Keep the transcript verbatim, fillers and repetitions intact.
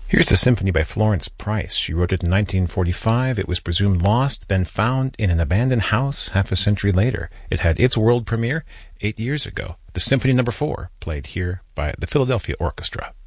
Here's a symphony by Florence Price. She wrote it in nineteen forty-five. It was presumed lost, then found in an abandoned house half a century later. It had its world premiere eight years ago. The Symphony Number Four, played here by the Philadelphia Orchestra.